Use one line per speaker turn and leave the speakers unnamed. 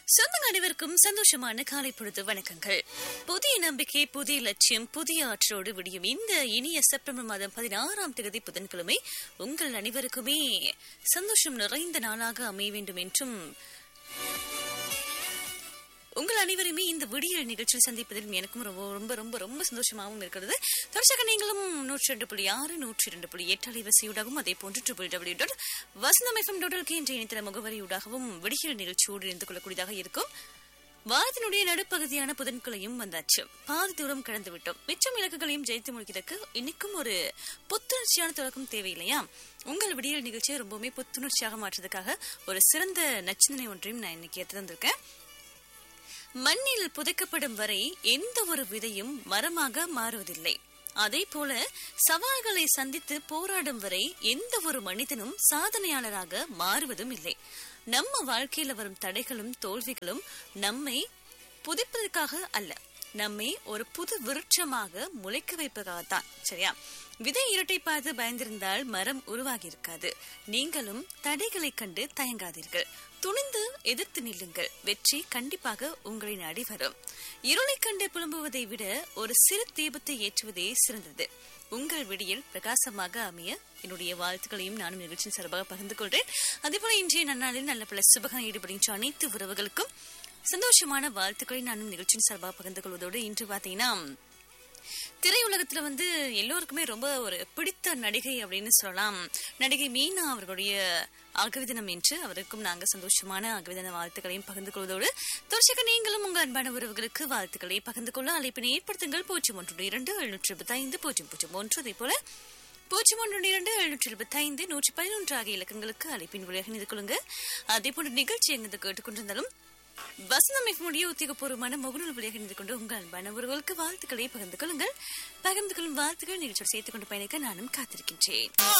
சொந்தங்கள் அனைவருக்கும் சந்தோஷமான காலை பொழுது வணக்கங்கள். புதிய நம்பிக்கை, புதிய லட்சியம், புதிய ஆற்றோடு விடியும் இந்த இனிய செப்டம்பர் மாதம் 16ஆம் தேதி புதன்கிழமை உங்கள் அனைவருக்குமே சந்தோஷம் நிறைந்த நாளாக அமைய வேண்டும் என்றும் உங்கள் அனைவருமே இந்த விடியல் நிகழ்ச்சியில் சந்திப்பதில் எனக்கும் ரொம்ப ரொம்ப ரொம்ப ரொம்ப சந்தோஷமாகவும் இருக்கிறது. தொடர்ச்சியாக நீங்களும் 102.6 102.8 அலைவரிசையூடாகவும் அதே போன்று www.vasantham.fm.lk என்ற இணையதள முகவரியூடாகவும் விடியல் நிகழ்ச்சியோடு இணைந்து கொள்ளக்கூடியதாக இருக்கும். வாரத்தினுடைய நடுப்பகுதியான புதன்கிழையும் வந்தாச்சு. பாதி தூரம் கடந்து விட்டோம். மிச்சம் இலக்குகளையும் ஜெயித்து முடிக்கிறதுக்கு இன்னைக்கும் ஒரு புத்துணர்ச்சியான தொடக்கம் தேவையில்லையா? உங்கள் விடியல் நிகழ்ச்சியை ரொம்பவுமே புத்துணர்ச்சியாக மாற்றுறதுக்காக ஒரு சிறந்த நச்சிந்தனை ஒன்றையும் நான் இன்னைக்கு எடுத்திருந்திருக்கேன். மண்ணில் புதைக்கப்படும் வரை எந்த ஒரு விதையும் மரமாக மாறுவதில்லை. அதே போல சவால்களை சந்தித்து போராடும் வரை எந்த ஒரு மனிதனும் சாதனையாளராக மாறுவதும் இல்லை. நம்ம வாழ்க்கையில வரும் தடைகளும் தோல்விகளும் நம்மை புதைப்பதற்காக அல்ல, நம்மை ஒரு புது விருட்சமாக முளைக்க வைப்பதாகத்தான். சரியா? விதை இரட்டை பார்த்து பயந்திருந்தால் மரம் உருவாகி இருக்காது. நீங்களும் தடைகளை கண்டு தயங்காதீர்கள். துணிந்து எதிர்த்து நில்லுங்கள். வெற்றி கண்டிப்பாக உங்களை நாடி வரும். இருளை கண்டு புலம்புவதை விட ஒரு சிறு தீபத்தை ஏற்றுவதே சிறந்தது. உங்கள் விடியில் பிரகாசமாக அமைய என்னுடைய வாழ்த்துக்களையும் நானும் நிகழ்ச்சியின் சார்பாக பகிர்ந்து கொள்றேன். அதேபோல இன்றைய நன்னாளில் நல்ல பல சுபகம் ஈடுபடுகின்ற அனைத்து உறவுகளுக்கும் சந்தோஷமான வாழ்த்துக்களை நானும் நிகழ்ச்சியின் சார்பாக பகிர்ந்து கொள்வதோடு இன்று பாத்தீங்கன்னா திரையுலகத்துல எல்லோருக்குமே ரொம்ப ஒரு பிடித்த நடிகை அப்படின்னு சொல்லலாம். நடிகை மீனா அவர்களுடைய அகவிதனம் என்று அவருக்கும் நாங்க சந்தோஷமான அகவிதன வாழ்த்துக்களையும் பகிர்ந்து கொள்வதோடு தொடர்ச்சியாக நீங்களும் உங்க அன்பான உறவுகளுக்கு வாழ்த்துக்களை பகிர்ந்து கொள்ள அழைப்பினை ஏற்படுத்துங்கள். 0127250001 அதே போல 01272511 ஆகிய இலக்கங்களுக்கு அழைப்பின் வழியாக நின்று கொள்ளுங்க. அதே போன்ற நிகழ்ச்சி எங்கு கேட்டுக்கொண்டிருந்தாலும் வசந்தம் எஃப்எம்முடைய உத்தியோகபூர்வமான முகநூல் வழியாக இணைந்து கொண்டு உங்கள் அன்பான உறவுகளுக்கு வாழ்த்துக்களை பகிர்ந்து கொள்ளுங்கள். பகிர்ந்து கொள்ளும் வாழ்த்துக்கள் நிகழ்ச்சியோடு சேர்த்துக் கொண்டு பயணிக்க நானும் காத்திருக்கின்றேன்.